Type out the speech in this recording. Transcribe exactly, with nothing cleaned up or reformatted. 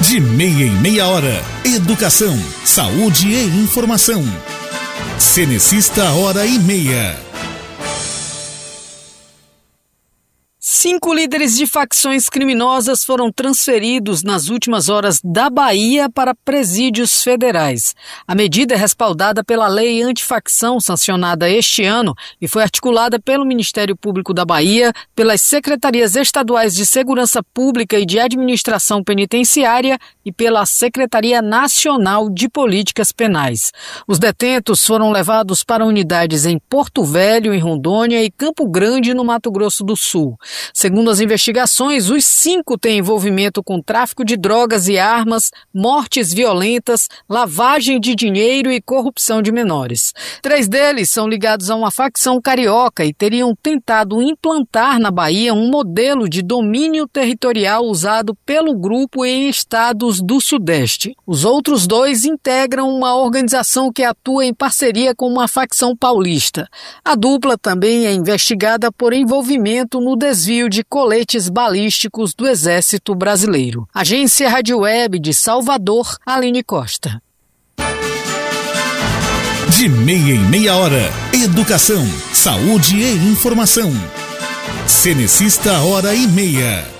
De meia em meia hora, educação, saúde e informação. Cenecista Hora e Meia. Cinco líderes de facções criminosas foram transferidos nas últimas horas da Bahia para presídios federais. A medida é respaldada pela Lei Antifacção, sancionada este ano, e foi articulada pelo Ministério Público da Bahia, pelas Secretarias Estaduais de Segurança Pública e de Administração Penitenciária e pela Secretaria Nacional de Políticas Penais. Os detentos foram levados para unidades em Porto Velho, em Rondônia, e Campo Grande, no Mato Grosso do Sul. Segundo as investigações, os cinco têm envolvimento com tráfico de drogas e armas, mortes violentas, lavagem de dinheiro e corrupção de menores. Três deles são ligados a uma facção carioca e teriam tentado implantar na Bahia um modelo de domínio territorial usado pelo grupo em estados do Sudeste. Os outros dois integram uma organização que atua em parceria com uma facção paulista. A dupla também é investigada por envolvimento no desvio de coletes balísticos do Exército Brasileiro. Agência Rádio Web de Salvador, Aline Costa. De meia em meia hora, educação, saúde e informação. Cenecista Hora e Meia.